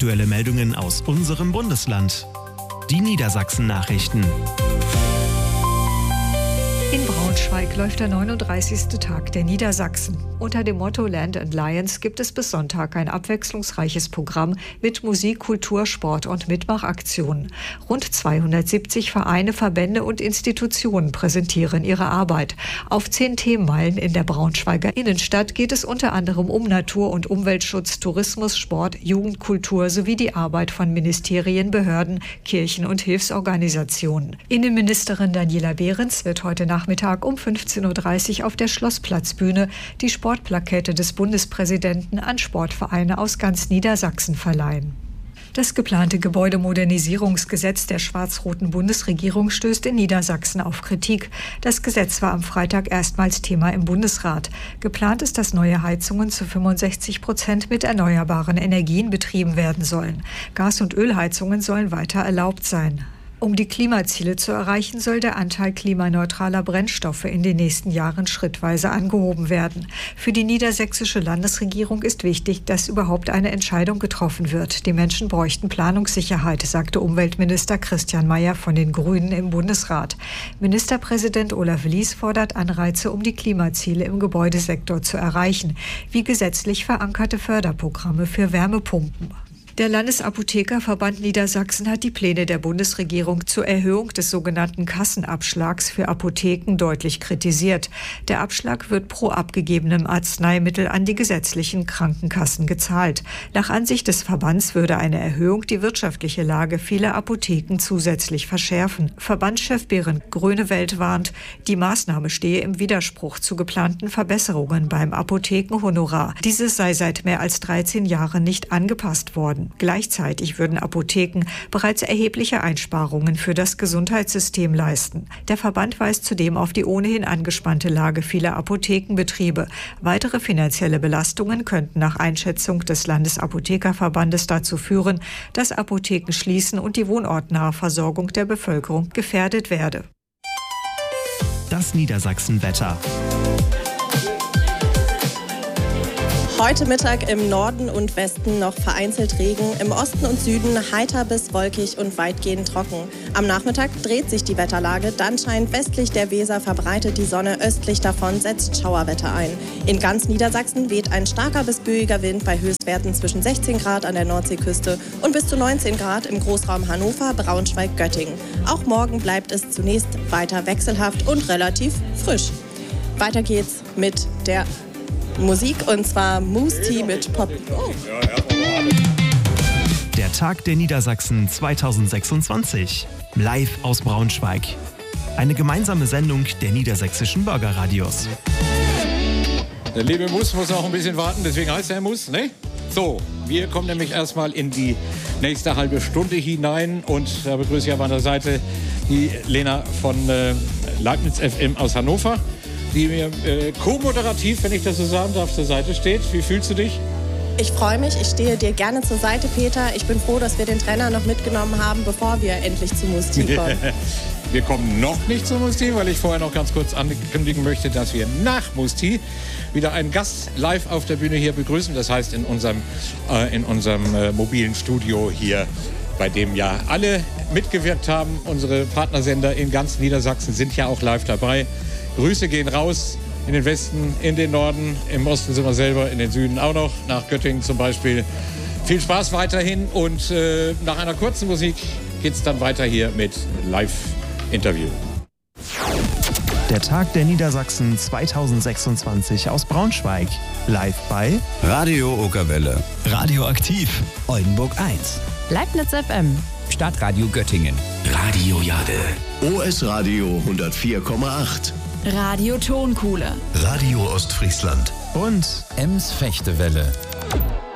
Aktuelle Meldungen aus unserem Bundesland. Die Niedersachsen-Nachrichten. In Braunschweig läuft der 39. Tag der Niedersachsen. Unter dem Motto Land and Lions gibt es bis Sonntag ein abwechslungsreiches Programm mit Musik, Kultur, Sport und Mitmachaktionen. Rund 270 Vereine, Verbände und Institutionen präsentieren ihre Arbeit. Auf 10 Themenmeilen in der Braunschweiger Innenstadt geht es unter anderem um Natur- und Umweltschutz, Tourismus, Sport, Jugend, Kultur sowie die Arbeit von Ministerien, Behörden, Kirchen und Hilfsorganisationen. Innenministerin Daniela Behrens wird heute Nachmittag um 15:30 Uhr auf der Schlossplatzbühne die Sportplakette des Bundespräsidenten an Sportvereine aus ganz Niedersachsen verleihen. Das geplante Gebäudemodernisierungsgesetz der schwarz-roten Bundesregierung stößt in Niedersachsen auf Kritik. Das Gesetz war am Freitag erstmals Thema im Bundesrat. Geplant ist, dass neue Heizungen zu 65% mit erneuerbaren Energien betrieben werden sollen. Gas- und Ölheizungen sollen weiter erlaubt sein. Um die Klimaziele zu erreichen, soll der Anteil klimaneutraler Brennstoffe in den nächsten Jahren schrittweise angehoben werden. Für die niedersächsische Landesregierung ist wichtig, dass überhaupt eine Entscheidung getroffen wird. Die Menschen bräuchten Planungssicherheit, sagte Umweltminister Christian Mayer von den Grünen im Bundesrat. Ministerpräsident Olaf Lies fordert Anreize, um die Klimaziele im Gebäudesektor zu erreichen, wie gesetzlich verankerte Förderprogramme für Wärmepumpen. Der Landesapothekerverband Niedersachsen hat die Pläne der Bundesregierung zur Erhöhung des sogenannten Kassenabschlags für Apotheken deutlich kritisiert. Der Abschlag wird pro abgegebenem Arzneimittel an die gesetzlichen Krankenkassen gezahlt. Nach Ansicht des Verbands würde eine Erhöhung die wirtschaftliche Lage vieler Apotheken zusätzlich verschärfen. Verbandschef Berend Grönewald warnt, die Maßnahme stehe im Widerspruch zu geplanten Verbesserungen beim Apothekenhonorar. Dieses sei seit mehr als 13 Jahren nicht angepasst worden. Gleichzeitig würden Apotheken bereits erhebliche Einsparungen für das Gesundheitssystem leisten. Der Verband weist zudem auf die ohnehin angespannte Lage vieler Apothekenbetriebe. Weitere finanzielle Belastungen könnten nach Einschätzung des Landesapothekerverbandes dazu führen, dass Apotheken schließen und die wohnortnahe Versorgung der Bevölkerung gefährdet werde. Das Niedersachsen-Wetter. Heute Mittag im Norden und Westen noch vereinzelt Regen, im Osten und Süden heiter bis wolkig und weitgehend trocken. Am Nachmittag dreht sich die Wetterlage, dann scheint westlich der Weser verbreitet die Sonne, östlich davon setzt Schauerwetter ein. In ganz Niedersachsen weht ein starker bis böiger Wind bei Höchstwerten zwischen 16 Grad an der Nordseeküste und bis zu 19 Grad im Großraum Hannover, Braunschweig, Göttingen. Auch morgen bleibt es zunächst weiter wechselhaft und relativ frisch. Weiter geht's mit der Musik, und zwar Moose Tea mit Pop. Oh. Der Tag der Niedersachsen 2026. Live aus Braunschweig. Eine gemeinsame Sendung der niedersächsischen Bürgerradios. Der liebe Muss auch ein bisschen warten, deswegen heißt er Muss, ne? So, wir kommen nämlich erstmal in die nächste halbe Stunde hinein und da begrüße ich auf meiner Seite die Lena von Leibniz FM aus Hannover, die mir co-moderativ, wenn ich das so sagen darf, zur Seite steht. Wie fühlst du dich? Ich freue mich, ich stehe dir gerne zur Seite, Peter. Ich bin froh, dass wir den Trainer noch mitgenommen haben, bevor wir endlich zu Moose Tea kommen. Wir kommen noch nicht zu Moose Tea, weil ich vorher noch ganz kurz ankündigen möchte, dass wir nach Moose Tea wieder einen Gast live auf der Bühne hier begrüßen. Das heißt in unserem mobilen Studio hier, bei dem ja alle mitgewirkt haben. Unsere Partnersender in ganz Niedersachsen sind ja auch live dabei. Grüße gehen raus in den Westen, in den Norden, im Osten sind wir selber, in den Süden auch noch, nach Göttingen zum Beispiel. Viel Spaß weiterhin und nach einer kurzen Musik geht es dann weiter hier mit Live-Interview. Der Tag der Niedersachsen 2026 aus Braunschweig. Live bei Radio Okerwelle, Radioaktiv, Oldenburg 1, Leibniz FM, Stadtradio Göttingen, Radio Jade, OS Radio 104,8, Radio Tonkuhle, Radio Ostfriesland und Ems Fechtewelle.